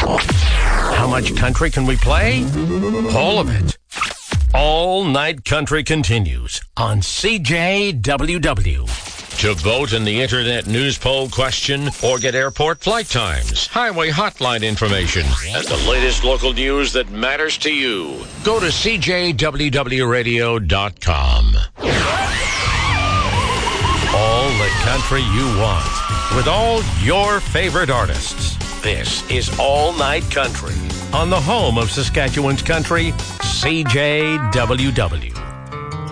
How much country can we play? All of it. All Night Country continues on CJWW. To vote in the Internet News Poll question or get airport flight times, highway hotline information, and the latest local news that matters to you, go to CJWWRadio.com. All the country you want, with all your favorite artists. This is All Night Country on the home of Saskatchewan's country, CJWW.